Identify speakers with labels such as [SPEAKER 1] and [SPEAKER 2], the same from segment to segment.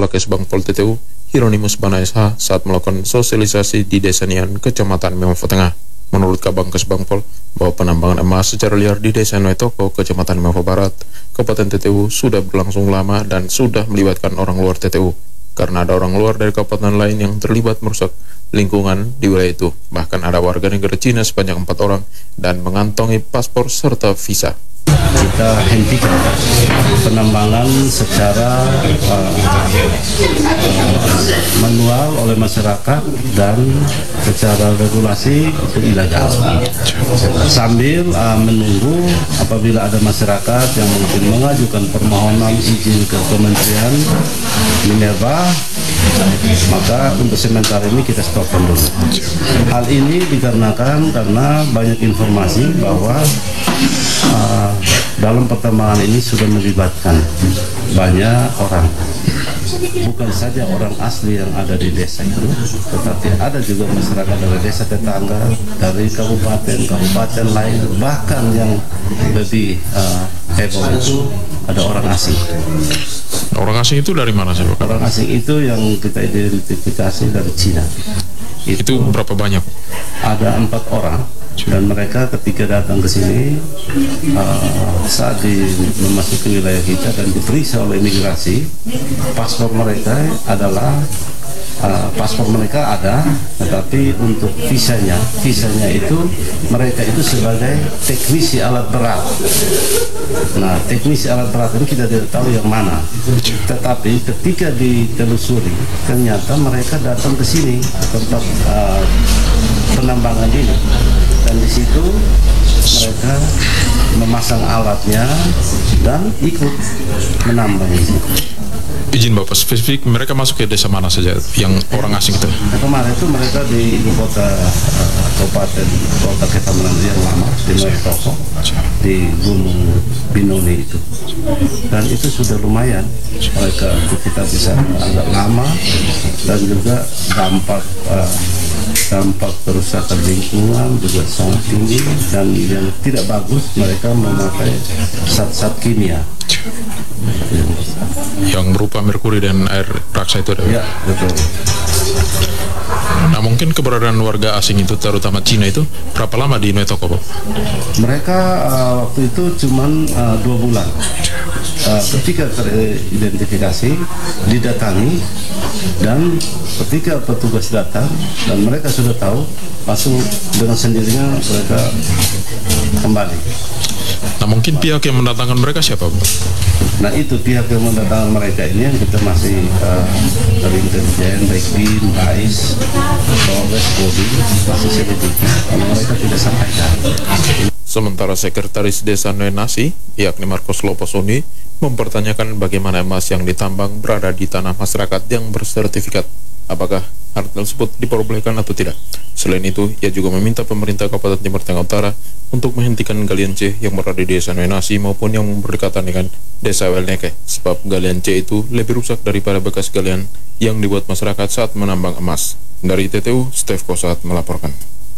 [SPEAKER 1] Kepala Kesbangpol TTU, Hieronymus Bana SH, saat melakukan sosialisasi di Desa Nian, Kecamatan Memofo Tengah. Menurut Kabang Kesbangpol, bahwa penambangan emas secara liar di Desa Noetoko, Kecamatan Memofo Barat, Kabupaten TTU sudah berlangsung lama dan sudah melibatkan orang luar TTU, karena ada orang luar dari kabupaten lain yang terlibat merusak lingkungan di wilayah itu. Bahkan ada warga negara Cina sebanyak 4 orang dan mengantongi paspor serta visa.
[SPEAKER 2] Kita hentikan penambangan secara manual oleh masyarakat dan secara regulasi itu ilegal. Sambil menunggu apabila ada masyarakat yang mungkin mengajukan permohonan izin ke Kementerian Minerba, maka untuk sementara ini kita stopkan dulu. Hal ini dikarenakan karena banyak informasi bahwa dalam pertambangan ini sudah melibatkan banyak orang, bukan saja orang asli yang ada di desa itu, tetapi ada juga masyarakat dari desa tetangga, dari kabupaten lain, bahkan yang lebih heboh itu ada orang asing.
[SPEAKER 1] Orang asing itu dari mana sih, Pak?
[SPEAKER 2] Orang asing itu yang kita identifikasi dari Cina.
[SPEAKER 1] Itu berapa banyak?
[SPEAKER 2] Ada 4 orang. Dan mereka ketika datang ke sini saat memasuki wilayah kita dan diperiksa oleh imigrasi, paspor mereka adalah paspor mereka ada, tetapi untuk visanya itu mereka itu sebagai teknisi alat berat. Nah, teknisi alat berat ini kita tidak tahu yang mana. Tetapi ketika ditelusuri, ternyata mereka datang ke sini tempat penambangan ini, dan di situ mereka memasang alatnya dan ikut menambang ini.
[SPEAKER 1] Izin Bapak, spesifik mereka masuk ke desa mana saja yang orang asing itu?
[SPEAKER 2] Nah, kemarin itu mereka di ibu kota Kabupaten Kota Ketabanan yang lama di Noetoko, di Gunung Binoni itu, dan itu sudah lumayan mereka kita bisa agak lama, dan juga dampak kerusakan lingkungan juga sangat tinggi, dan yang tidak bagus mereka memakai zat-zat kimia
[SPEAKER 1] yang berupa merkuri dan air raksa itu ada?
[SPEAKER 2] Ya, betul.
[SPEAKER 1] Nah, mungkin keberadaan warga asing itu, terutama Cina itu, berapa lama di Noetoko, Pak?
[SPEAKER 2] Mereka waktu itu cuma 2 bulan. Ketika teridentifikasi, didatangi, dan ketika petugas datang dan mereka sudah tahu, langsung dengan sendirinya mereka kembali.
[SPEAKER 1] Nah, mungkin pihak yang mendatangkan mereka siapa, Pak?
[SPEAKER 2] Nah, itu pihak yang mendatangkan mereka ini yang kita masih dari intelijen, baik BIN, BAIS, Polres, Polri, masih selidiki, karena mereka tidak sampaikan.
[SPEAKER 1] Sementara Sekretaris Desa Noenasi, yakni Marcos Loposoni, mempertanyakan bagaimana emas yang ditambang berada di tanah masyarakat yang bersertifikat. Apakah hal tersebut diperbolehkan atau tidak? Selain itu, ia juga meminta pemerintah Kabupaten Timur Tengah Utara untuk menghentikan galian C yang berada di Desa Noenasi maupun yang berdekatan dengan Desa Welneke, sebab galian C itu lebih rusak daripada bekas galian yang dibuat masyarakat saat menambang emas. Dari TTU, Steve Kosat melaporkan.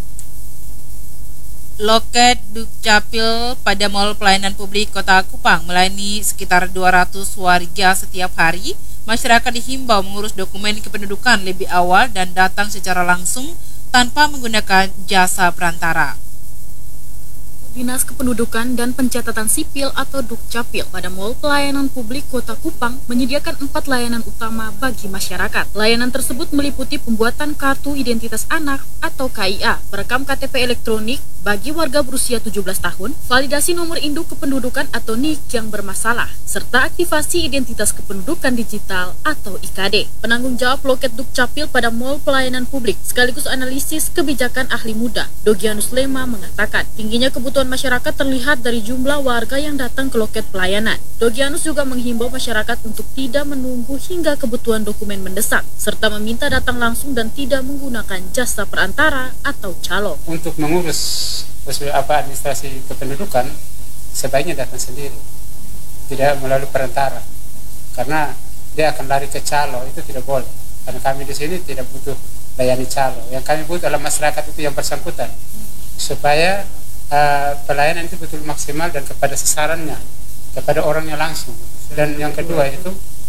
[SPEAKER 3] Loket Dukcapil pada Mall Pelayanan Publik Kota Kupang melayani sekitar 200 warga setiap hari. Masyarakat dihimbau mengurus dokumen kependudukan lebih awal dan datang secara langsung tanpa menggunakan jasa perantara.
[SPEAKER 4] Dinas Kependudukan dan Pencatatan Sipil atau Dukcapil pada Mall Pelayanan Publik Kota Kupang menyediakan 4 layanan utama bagi masyarakat. Layanan tersebut meliputi pembuatan Kartu Identitas Anak atau KIA, perekam KTP elektronik bagi warga berusia 17 tahun, validasi nomor induk kependudukan atau NIK yang bermasalah, serta aktivasi identitas kependudukan digital atau IKD. Penanggung jawab loket Dukcapil pada Mall Pelayanan Publik sekaligus analisis kebijakan ahli muda, Dogianus Lema mengatakan, tingginya kebutuhan masyarakat terlihat dari jumlah warga yang datang ke loket pelayanan. Dogianus juga menghimbau masyarakat untuk tidak menunggu hingga kebutuhan dokumen mendesak, serta meminta datang langsung dan tidak menggunakan jasa perantara atau calo.
[SPEAKER 5] Untuk mengurus administrasi kependudukan, sebaiknya datang sendiri, tidak melalui perantara, karena dia akan lari ke calo, itu tidak boleh. Karena kami di sini tidak butuh layani calo, yang kami butuh adalah masyarakat itu yang bersangkutan, supaya pelayanan itu betul maksimal dan kepada sasarannya, kepada orangnya langsung. Dan yang kedua itu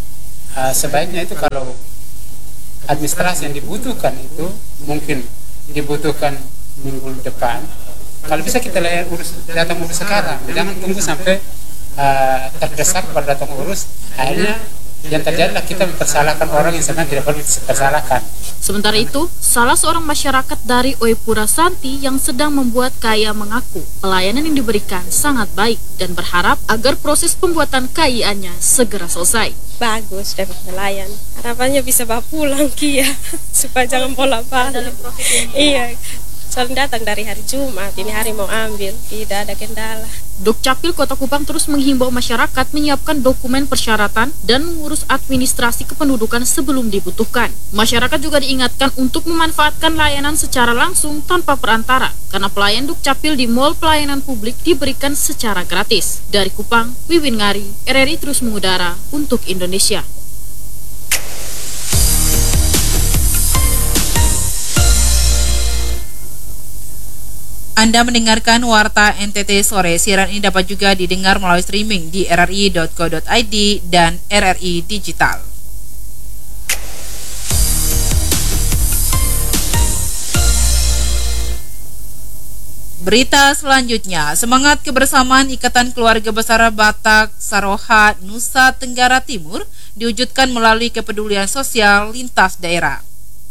[SPEAKER 5] sebaiknya itu kalau administrasi yang dibutuhkan itu mungkin dibutuhkan minggu depan. Kalau bisa kita datang urus sekarang, jangan tunggu sampai terdesak pada datang urus. Akhirnya yang terjadi adalah kita mempersalahkan orang yang sebenarnya tidak perlu dipersalahkan.
[SPEAKER 4] Sementara itu, salah seorang masyarakat dari Oepura Santi yang sedang membuat KIA mengaku pelayanan yang diberikan sangat baik dan berharap agar proses pembuatan KIA-nya segera selesai.
[SPEAKER 6] Bagus dapat nelayan. Harapannya bisa bawa pulang KIA supaya jangan bolak-balik. Iya, soalnya datang dari hari Jumat, ini hari mau ambil, tidak ada kendala.
[SPEAKER 4] Dukcapil Kota Kupang terus menghimbau masyarakat menyiapkan dokumen persyaratan dan mengurus administrasi kependudukan sebelum dibutuhkan. Masyarakat juga diingatkan untuk memanfaatkan layanan secara langsung tanpa perantara, karena pelayan Dukcapil di Mall Pelayanan Publik diberikan secara gratis. Dari Kupang, Wiwin Ngari, RRI terus mengudara untuk Indonesia.
[SPEAKER 3] Anda mendengarkan Warta NTT Sore. Siaran ini dapat juga didengar melalui streaming di rri.co.id dan RRI Digital. Berita selanjutnya, semangat kebersamaan Ikatan Keluarga Besar Batak Saroha Nusa Tenggara Timur diwujudkan melalui kepedulian sosial lintas daerah.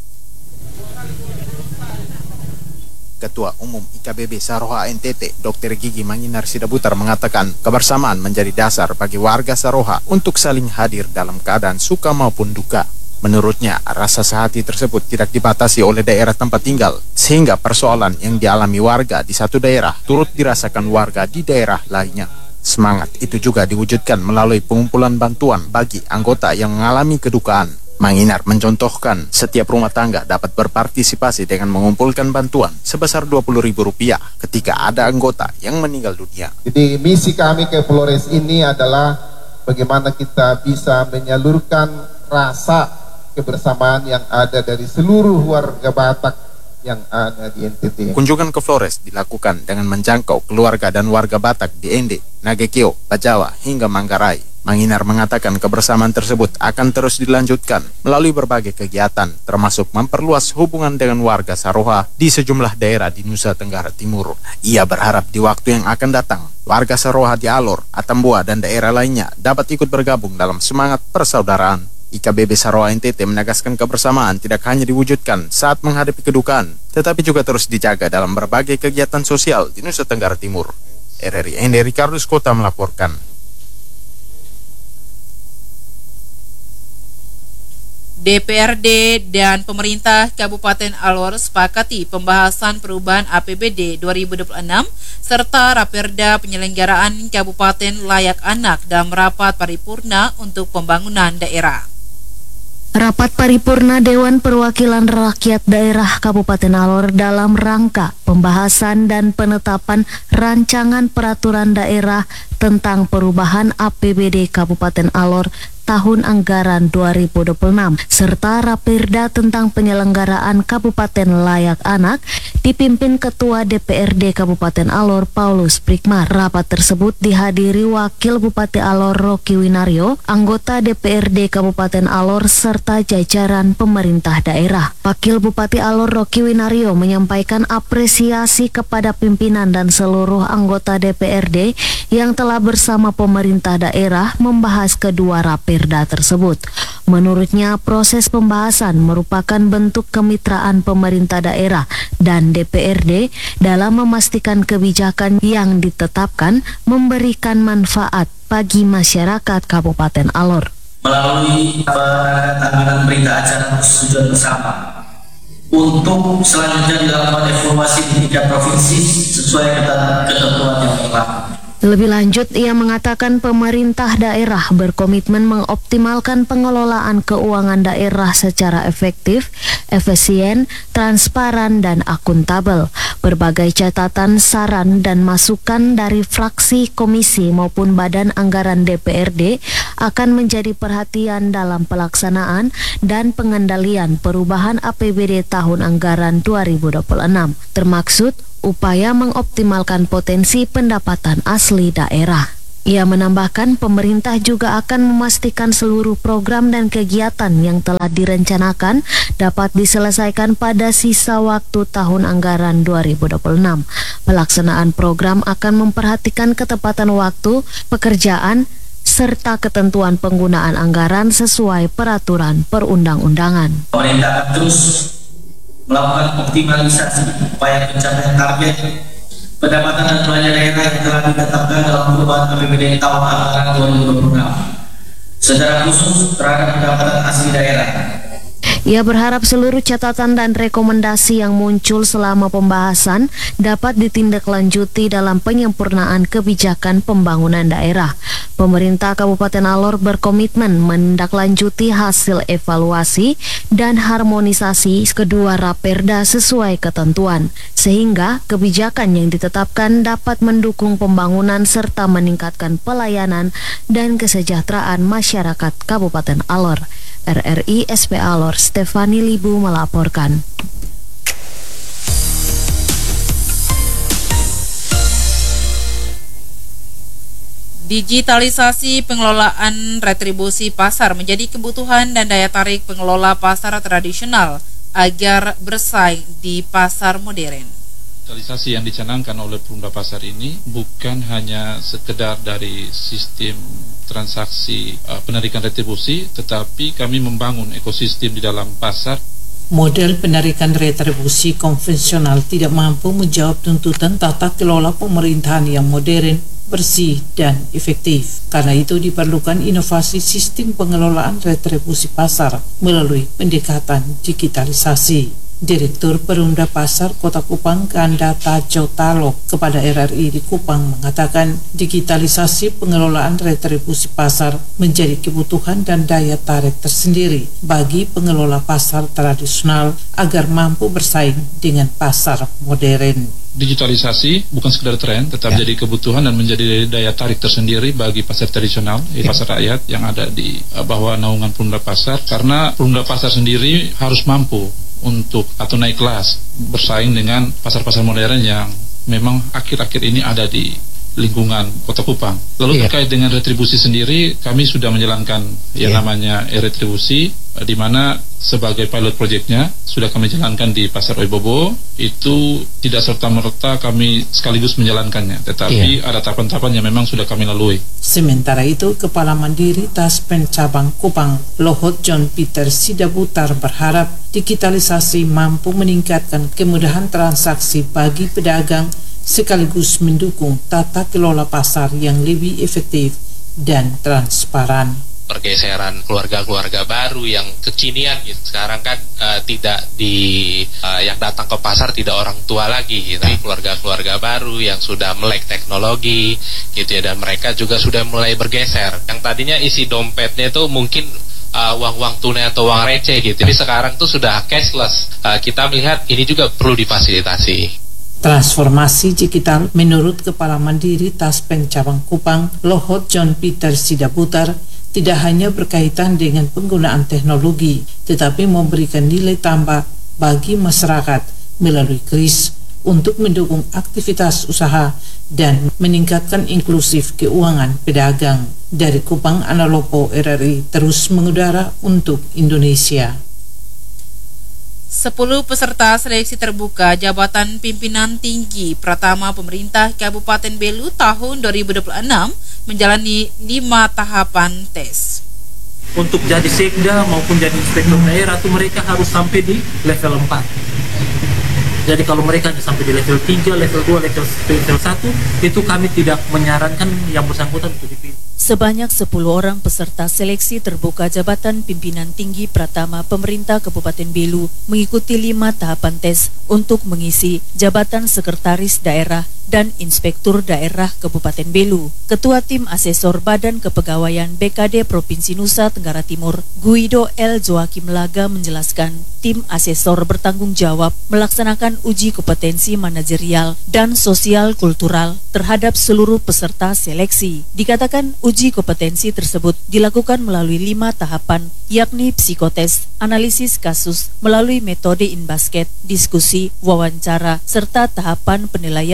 [SPEAKER 7] Ketua Umum IKBB Saroha NTT, Dr. Gigi Manginar Sidabutar mengatakan kebersamaan menjadi dasar bagi warga Saroha untuk saling hadir dalam keadaan suka maupun duka. Menurutnya, rasa sehati tersebut tidak dibatasi oleh daerah tempat tinggal, sehingga persoalan yang dialami warga di satu daerah turut dirasakan warga di daerah lainnya. Semangat itu juga diwujudkan melalui pengumpulan bantuan bagi anggota yang mengalami kedukaan. Manginar mencontohkan setiap rumah tangga dapat berpartisipasi dengan mengumpulkan bantuan sebesar Rp20.000 ketika ada anggota yang meninggal dunia.
[SPEAKER 8] Jadi misi kami ke Flores ini adalah bagaimana kita bisa menyalurkan rasa kebersamaan yang ada dari seluruh warga Batak yang ada di NTT.
[SPEAKER 7] Kunjungan ke Flores dilakukan dengan menjangkau keluarga dan warga Batak di Ende, Nagekeo, Bajawa hingga Manggarai. Manginar mengatakan kebersamaan tersebut akan terus dilanjutkan melalui berbagai kegiatan, termasuk memperluas hubungan dengan warga Saroha di sejumlah daerah di Nusa Tenggara Timur. Ia berharap di waktu yang akan datang, warga Saroha di Alor, Atambua, dan daerah lainnya dapat ikut bergabung dalam semangat persaudaraan. IKBB Saroha NTT menegaskan kebersamaan tidak hanya diwujudkan saat menghadapi kedukaan, tetapi juga terus dijaga dalam berbagai kegiatan sosial di Nusa Tenggara Timur. RRI Ende Ricardus Kota melaporkan.
[SPEAKER 3] DPRD dan pemerintah Kabupaten Alor sepakati pembahasan perubahan APBD 2026 serta Raperda penyelenggaraan Kabupaten layak anak dalam rapat paripurna untuk pembangunan daerah.
[SPEAKER 9] Rapat paripurna Dewan Perwakilan Rakyat Daerah Kabupaten Alor dalam rangka pembahasan dan penetapan rancangan peraturan daerah tentang perubahan APBD Kabupaten Alor tahun anggaran 2026 serta Raperda tentang penyelenggaraan Kabupaten Layak Anak dipimpin Ketua DPRD Kabupaten Alor Paulus Prikmar. Rapat tersebut dihadiri Wakil Bupati Alor Rocky Winario, anggota DPRD Kabupaten Alor serta jajaran pemerintah daerah. Wakil Bupati Alor Rocky Winario menyampaikan apresiasi kepada pimpinan dan seluruh anggota DPRD yang telah bersama pemerintah daerah membahas kedua Raperda tersebut. Menurutnya, proses pembahasan merupakan bentuk kemitraan pemerintah daerah dan DPRD dalam memastikan kebijakan yang ditetapkan memberikan manfaat bagi masyarakat Kabupaten Alor.
[SPEAKER 10] Melalui anggaran berita acara persetujuan bersama untuk selanjutnya dilakukan evaluasi di tingkat provinsi sesuai ketentuan yang berlaku.
[SPEAKER 9] Lebih lanjut, ia mengatakan pemerintah daerah berkomitmen mengoptimalkan pengelolaan keuangan daerah secara efektif, efisien, transparan, dan akuntabel. Berbagai catatan, saran, dan masukan dari fraksi, komisi, maupun badan anggaran DPRD akan menjadi perhatian dalam pelaksanaan dan pengendalian perubahan APBD tahun anggaran 2026, termaksud upaya mengoptimalkan potensi pendapatan asli daerah. Ia menambahkan pemerintah juga akan memastikan seluruh program dan kegiatan yang telah direncanakan dapat diselesaikan pada sisa waktu tahun anggaran 2026. Pelaksanaan program akan memperhatikan ketepatan waktu, pekerjaan, serta ketentuan penggunaan anggaran sesuai peraturan perundang-undangan.
[SPEAKER 10] Pemerintah terus melakukan optimalisasi upaya pencapaian target pendapatan dan belanja daerah yang telah ditetapkan dalam perubahan APBD tahun anggaran 2026, secara khusus terhadap pendapatan asli daerah.
[SPEAKER 9] Ia berharap seluruh catatan dan rekomendasi yang muncul selama pembahasan dapat ditindaklanjuti dalam penyempurnaan kebijakan pembangunan daerah. Pemerintah Kabupaten Alor berkomitmen menindaklanjuti hasil evaluasi dan harmonisasi kedua Raperda sesuai ketentuan, sehingga kebijakan yang ditetapkan dapat mendukung pembangunan serta meningkatkan pelayanan dan kesejahteraan masyarakat Kabupaten Alor. RRI SP Alor Stefani Libu melaporkan.
[SPEAKER 3] Digitalisasi pengelolaan retribusi pasar menjadi kebutuhan dan daya tarik pengelola pasar tradisional agar bersaing di pasar modern.
[SPEAKER 11] Digitalisasi yang dicanangkan oleh Perumda Pasar ini bukan hanya sekedar dari sistem transaksi penarikan retribusi, tetapi kami membangun ekosistem di dalam pasar.
[SPEAKER 12] Model penarikan retribusi konvensional tidak mampu menjawab tuntutan tata kelola pemerintahan yang modern, bersih, dan efektif. Karena itu diperlukan inovasi sistem pengelolaan retribusi pasar melalui pendekatan digitalisasi. Direktur Perumda Pasar Kota Kupang Kanda Tajo Talok kepada RRI di Kupang mengatakan digitalisasi pengelolaan retribusi pasar menjadi kebutuhan dan daya tarik tersendiri bagi pengelola pasar tradisional agar mampu bersaing dengan pasar modern.
[SPEAKER 11] Digitalisasi bukan sekedar tren, tetap jadi kebutuhan dan menjadi daya tarik tersendiri bagi pasar tradisional, pasar rakyat yang ada di bawah naungan Perumda Pasar, karena Perumda Pasar sendiri harus mampu untuk atau naik kelas bersaing dengan pasar-pasar modern yang memang akhir-akhir ini ada di lingkungan Kota Kupang. Lalu terkait dengan retribusi sendiri, kami sudah menjalankan yang namanya retribusi, di mana sebagai pilot projectnya sudah kami jalankan di Pasar Oibobo. Itu tidak serta-merta kami sekaligus menjalankannya, tetapi ada tahapan-tahapan yang memang sudah kami lalui.
[SPEAKER 12] Sementara itu, Kepala Mandiri Taspen Cabang Kupang, Lohot John Peter Sidabutar berharap digitalisasi mampu meningkatkan kemudahan transaksi bagi pedagang sekaligus mendukung tata kelola pasar yang lebih efektif dan transparan.
[SPEAKER 13] Pergeseran keluarga-keluarga baru yang kekinian gitu. Sekarang kan tidak yang datang ke pasar tidak orang tua lagi gitu. Tapi keluarga-keluarga baru yang sudah melek teknologi gitu ya, dan mereka juga sudah mulai bergeser. Yang tadinya isi dompetnya itu mungkin uang-uang tunai atau uang receh gitu. Tapi sekarang tuh sudah cashless. Kita melihat ini juga perlu difasilitasi.
[SPEAKER 12] Transformasi digital menurut Kepala Mandiri Taspen Cabang Kupang, Lohot John Peter Sidabutar, tidak hanya berkaitan dengan penggunaan teknologi, tetapi memberikan nilai tambah bagi masyarakat melalui KRIS untuk mendukung aktivitas usaha dan meningkatkan inklusif keuangan pedagang. Dari Kupang, Analopo, RRI terus mengudara untuk Indonesia.
[SPEAKER 3] 10 peserta seleksi terbuka jabatan pimpinan tinggi pertama pemerintah Kabupaten Belu tahun 2026 menjalani 5 tahapan tes.
[SPEAKER 14] Untuk jadi sekda maupun jadi inspektur daerah itu mereka harus sampai di level 4. Jadi kalau mereka sampai di level 3, level 2, level 1, itu kami tidak menyarankan yang bersangkutan untuk dipilih.
[SPEAKER 15] Sebanyak 10 orang peserta seleksi terbuka jabatan pimpinan tinggi Pratama Pemerintah Kabupaten Belu mengikuti 5 tahapan tes untuk mengisi jabatan Sekretaris Daerah dan Inspektur Daerah Kabupaten Belu. Ketua Tim Asesor Badan Kepegawaian BKD Provinsi Nusa Tenggara Timur, Guido L. Joakim Laga menjelaskan, tim asesor bertanggung jawab melaksanakan uji kompetensi manajerial dan sosial kultural terhadap seluruh peserta seleksi. Dikatakan uji kompetensi tersebut dilakukan melalui 5 tahapan, yakni psikotes, analisis kasus melalui metode InBasket, diskusi, wawancara, serta tahapan penilaian kompetensi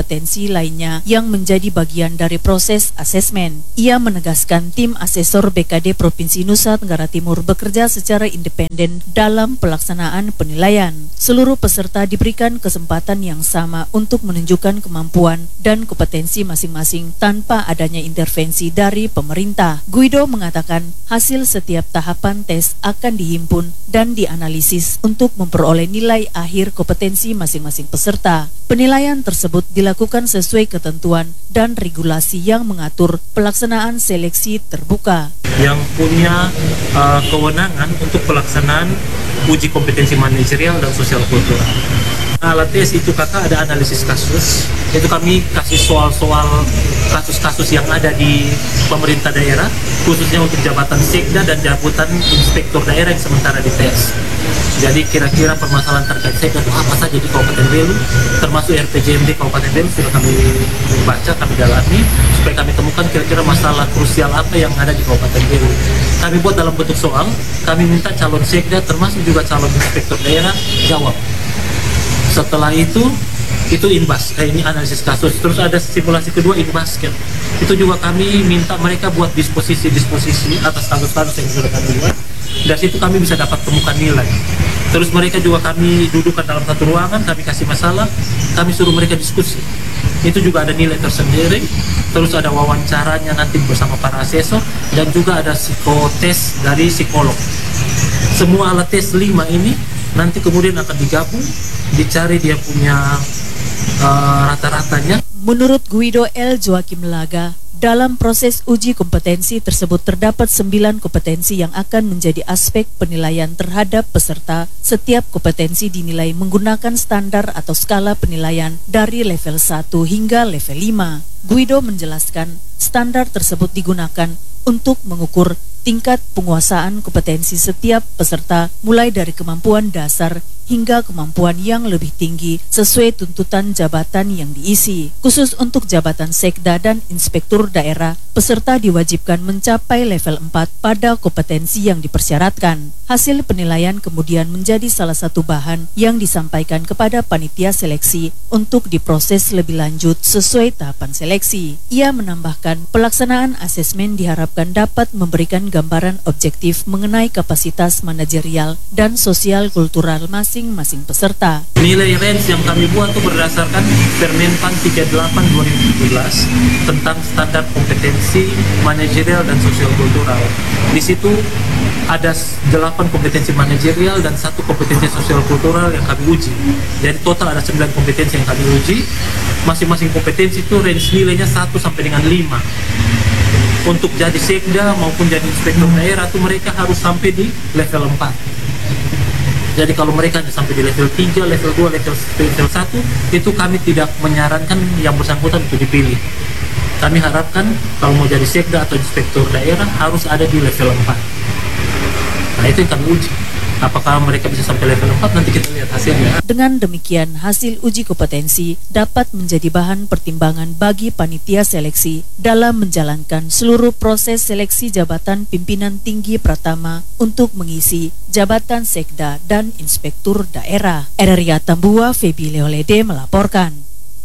[SPEAKER 15] kompetensi lainnya yang menjadi bagian dari proses asesmen. Ia menegaskan tim asesor BKD Provinsi Nusa Tenggara Timur bekerja secara independen dalam pelaksanaan penilaian. Seluruh peserta diberikan kesempatan yang sama untuk menunjukkan kemampuan dan kompetensi masing-masing tanpa adanya intervensi dari pemerintah. Guido mengatakan hasil setiap tahapan tes akan dihimpun dan dianalisis untuk memperoleh nilai akhir kompetensi masing-masing peserta. Penilaian tersebut dilakukan sesuai ketentuan dan regulasi yang mengatur pelaksanaan seleksi terbuka.
[SPEAKER 14] Yang punya kewenangan untuk pelaksanaan uji kompetensi manajerial dan sosial kultural. Alat tes itu kakak ada analisis kasus, itu kami kasih soal-soal kasus-kasus yang ada di pemerintah daerah, khususnya untuk jabatan sekda dan jabatan inspektur daerah yang sementara dites. Jadi kira-kira permasalahan terkait sekda itu apa saja di Kabupaten Belu, termasuk RPJMD Kabupaten Belu sudah kami baca, kami dalami, supaya kami temukan kira-kira masalah krusial apa yang ada di Kabupaten Belu. Kami buat dalam bentuk soal, kami minta calon sekda termasuk juga calon inspektur daerah jawab. Setelah itu inbas, ini analisis kasus. Terus ada simulasi kedua, inbasket. Itu juga kami minta mereka buat disposisi atas kasus-kasus yang sudah kami buat. Dari situ kami bisa dapat temukan nilai. Terus mereka juga kami dudukkan dalam satu ruangan, kami kasih masalah, kami suruh mereka diskusi. Itu juga ada nilai tersendiri. Terus ada wawancaranya nanti bersama para asesor, dan juga ada psikotes dari psikolog. Semua alat tes 5 ini nanti kemudian akan digabung, dicari dia punya rata-ratanya.
[SPEAKER 15] Menurut Guido L. Joakim Laga, dalam proses uji kompetensi tersebut terdapat 9 kompetensi yang akan menjadi aspek penilaian terhadap peserta. Setiap kompetensi dinilai menggunakan standar atau skala penilaian dari level 1 hingga level 5. Guido menjelaskan, standar tersebut digunakan untuk mengukur tingkat penguasaan kompetensi setiap peserta mulai dari kemampuan dasar hingga kemampuan yang lebih tinggi sesuai tuntutan jabatan yang diisi. Khusus untuk jabatan sekda dan inspektur daerah, peserta diwajibkan mencapai level 4 pada kompetensi yang dipersyaratkan. Hasil penilaian kemudian menjadi salah satu bahan yang disampaikan kepada panitia seleksi untuk diproses lebih lanjut sesuai tahapan seleksi. Ia menambahkan, pelaksanaan asesmen diharapkan dapat memberikan gambaran objektif mengenai kapasitas manajerial dan sosial kultural masing-masing peserta.
[SPEAKER 14] Nilai range yang kami buat itu berdasarkan Permenpan 38/2017 tentang standar kompetensi manajerial dan sosial kultural. Di situ ada 8 kompetensi manajerial dan 1 kompetensi sosial kultural yang kami uji. Jadi total ada 9 kompetensi yang kami uji. Masing-masing kompetensi itu range nilainya 1 sampai dengan 5. Untuk jadi sekda maupun jadi inspektur daerah itu mereka harus sampai di level 4. Jadi kalau mereka sampai di level 3, level 2, level 1, itu kami tidak menyarankan yang bersangkutan untuk dipilih. Kami harapkan kalau mau jadi sekda atau inspektur daerah harus ada di level 4. Nah itu yang kami uji. Apakah mereka bisa sampai level 4, nanti kita lihat hasilnya.
[SPEAKER 15] Dengan demikian, hasil uji kompetensi dapat menjadi bahan pertimbangan bagi panitia seleksi dalam menjalankan seluruh proses seleksi jabatan pimpinan tinggi pratama untuk mengisi jabatan sekda dan inspektur daerah. RRI Atambua, Febi Leolede melaporkan.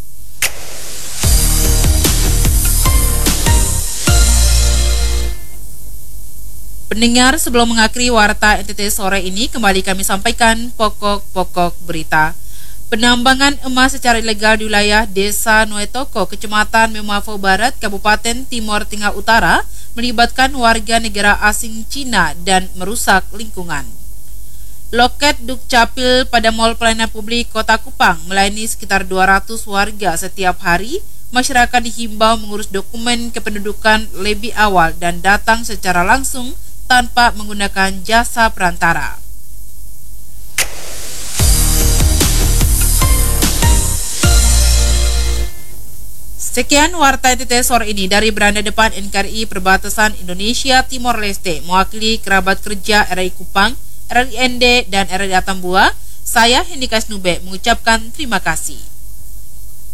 [SPEAKER 3] Pendengar, sebelum mengakhiri warta NTT sore ini, kembali kami sampaikan pokok-pokok berita. Penambangan emas secara ilegal di wilayah Desa Nuetoko, Kecamatan Memafo Barat, Kabupaten Timor Tengah Utara, melibatkan warga negara asing Cina dan merusak lingkungan. Loket Dukcapil pada Mall Pelayanan Publik Kota Kupang melayani sekitar 200 warga setiap hari. Masyarakat dihimbau mengurus dokumen kependudukan lebih awal dan datang secara langsung tanpa menggunakan jasa perantara. Sekian warta NTT sore ini dari beranda depan NKRI Perbatasan Indonesia Timor Leste, mewakili kerabat kerja RRI Kupang, RRI ND dan RRI Atambua. Saya Hendika Snube mengucapkan terima kasih.